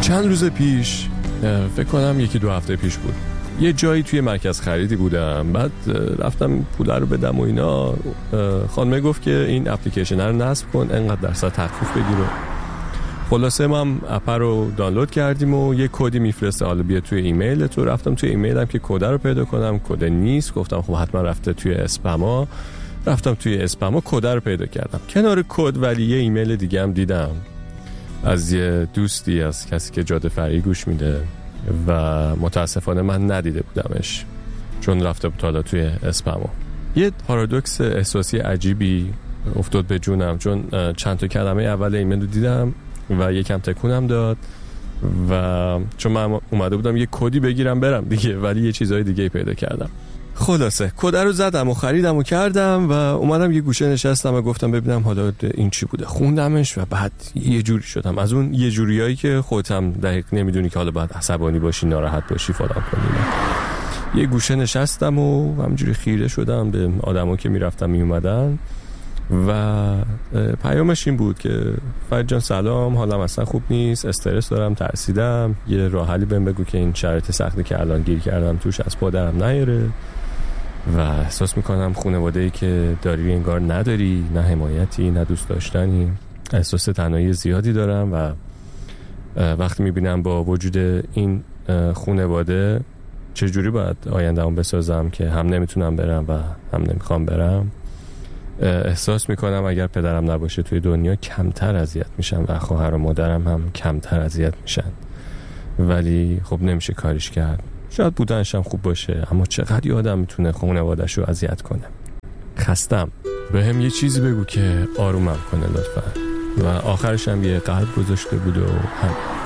چند روز پیش، فکر کنم 1-2 هفته پیش بود، یه جایی توی مرکز خریدی بودم. بعد رفتم پول رو بدم و اینا. خانمه گفت که این اپلیکیشن رو نصب کن، انقدر درصد تخفیف بگیر. خلاصه ما هم اپ رو دانلود کردیم و یه کدی میفرسته، حالا بیا توی ایمیل تو. رفتم توی ایمیلم که کد رو پیدا کنم، کد نیست. گفتم خب حتما رفته توی اسپما. رفتم توی اسپما، کد رو پیدا کردم. کنار کد ولی یه ایمیل دیگه هم دیدم از یه دوستی، از کسی که جاده فرعی گوش میده و متاسفانه من ندیده بودمش چون رفته بود حالا توی اسپما. یه پارادوکس احساسی عجیبی افتاد به جونم، چون چند تا کلمه اول ایمیل رو دیدم و یکم تکونم داد و چون من اومده بودم یه کدی بگیرم برم دیگه، ولی یه چیزای دیگه پیدا کردم. خلاصه کد رو زدم و خریدم و کردم و اومدم یه گوشه نشستم و گفتم ببینم حالا این چی بوده. خوندمش و بعد یه جوری شدم، از اون یه جوریایی که خودت هم دقیق نمیدونی که حالا باید عصبانی باشی، ناراحت باشی، فلان کنی. یه گوشه نشستم و همجوری خیره شدم به آدما که میرفتن میومدن و پیامش این بود که فرید جان سلام، حالم اصلا خوب نیست، استرس دارم، ترسیدم، یه راه حلی بهم بگو که این شرایط سختی که الان گیر کردم توش از پادرم نیاره و احساس میکنم خانواده‌ای که داری انگار نداری، نه حمایتی نه دوست داشتنی، احساس تنهایی زیادی دارم و وقتی میبینم با وجود این خانواده چجوری باید آینده‌مو بسازم که هم نمیتونم برم و هم نمیخوام برم. احساس میکنم اگر پدرم نباشه توی دنیا کمتر اذیت میشم و خواهر و مادرم هم کمتر اذیت میشن، ولی خب نمیشه کاریش کرد. شاید بودنشم خوب باشه، اما چقدر آدم میتونه خانواده‌شو اذیت کنه. خستم، به هم یه چیزی بگو که آرومم کنه لطفا. و آخرش هم یه قلب گذاشته بود و هم